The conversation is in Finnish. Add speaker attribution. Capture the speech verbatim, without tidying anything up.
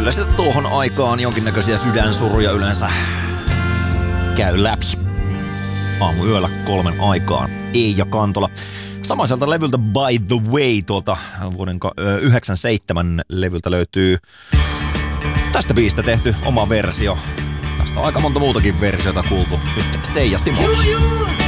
Speaker 1: kyllä sitä tuohon aikaan jonkinnäköisiä sydänsuruja yleensä käy läpi. Aamuyöllä kolmen aikaan. Eija Kantola. Samaiselta levyltä By the Way tuolta vuoden yhdeksänkymmentäseitsemän levyltä löytyy tästä biistä tehty oma versio. Tästä on aika monta muutakin versiota kuultu. Nyt Seija Simola.